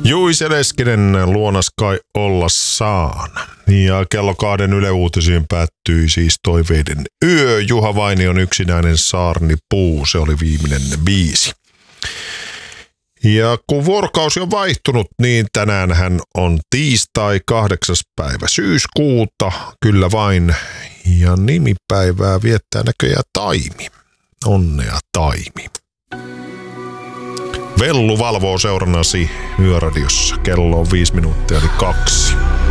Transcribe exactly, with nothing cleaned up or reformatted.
Juise Leskinen luonas kai olla saan. Ja kello kahden Yle Uutisiin päättyi siis toiveiden yö. Juha Vainion yksinäinen saarnipuu, se oli viimeinen biisi. Ja kun vuorokausi on vaihtunut, niin tänäänhän on tiistai kahdeksas päivä syyskuuta, kyllä vain. Ja nimipäivää viettää näköjään Taimi. Onnea Taimi. Vellu valvoo seurannasi Yöradiossa. Kello on viisi minuuttia eli kaksi.